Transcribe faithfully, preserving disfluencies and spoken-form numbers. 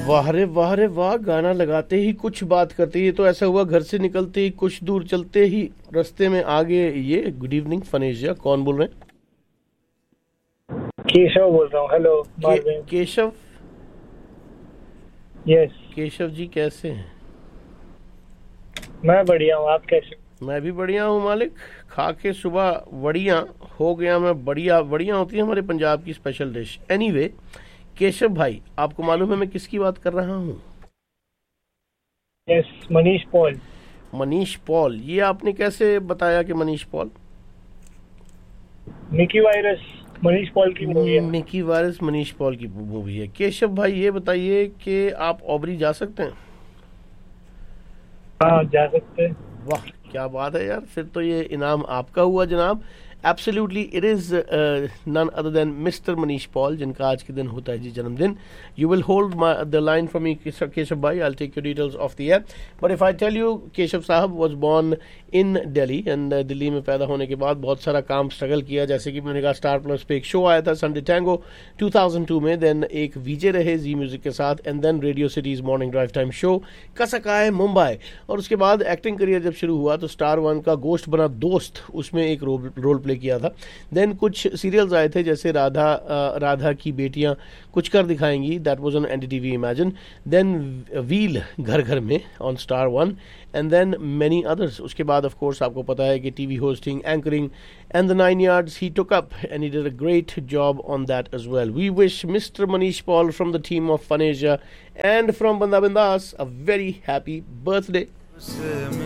वाह रे वाह रे वाह, गाना लगाते ही कुछ बात करते ही तो ऐसा हुआ घर से निकलते ही कुछ दूर चलते ही रास्ते में आगे ये। गुड इवनिंग फनेजिया, कौन बोल रहे हैं? केशव बोल रहा हूँ। हेलो के, केशव। यस, केशव जी कैसे हैं? मैं बढ़िया हूँ, आप कैसे? मैं भी बढ़िया हूँ मालिक। खा के सुबह बढ़िया हो गया मैं। बढ़िया बढ़िया होती है हमारे पंजाब की स्पेशल डिश। एनीवे केशव भाई, आपको मालूम है मैं किसकी बात कर रहा हूँ? यस, मनीष पॉल। मनीष पॉल। ये आपने कैसे बताया कि मनीष पॉल? मिकी वायरस मनीष पॉल की मूवी है। मिकी वायरस मनीष पॉल की मूवी है। केशव भाई ये बताइए कि आप ऑबरी जा सकते हैं? हाँ, जा सकते हैं। वाह क्या बात है यार, फिर तो ये इनाम आपका हुआ जनाब। Absolutely it is none other than mister Manish Paul, जिनका आज के दिन होता है जी जन्मदिन। You will hold the line for me Keshav भाई, I take your details of the air. But if I tell you, Keshav साहब was born in Delhi and Delhi में पैदा होने के बाद बहुत सारा काम स्ट्रगल किया। जैसे कि मैंने कहा, स्टार प्लस पे एक शो आया था Sunday tango two thousand to में, देन एक वीजे रहे जी म्यूजिक के साथ, and then radio cities morning drive time show कसकाय Mumbai. और उसके बाद एक्टिंग करियर जब शुरू हुआ तो स्टार वन का गोश्त बना दोस्त, उसमें एक रोल रोल प्ले किया था। देन कुछ सीरियल्स आए थे जैसे राधा uh, राधा की बेटियां कुछ कर दिखाएंगी, that was on NDTV imagine. Then wheel घर घर में on star one, and then many others. उसके बाद ऑफ कोर्स आपको पता है कि TV hosting, anchoring and the nine yards he took up and he did a great job on that as well. We wish mister Manish Paul from the team of फनेजिया and from बंदा बिंदास a very happy birthday.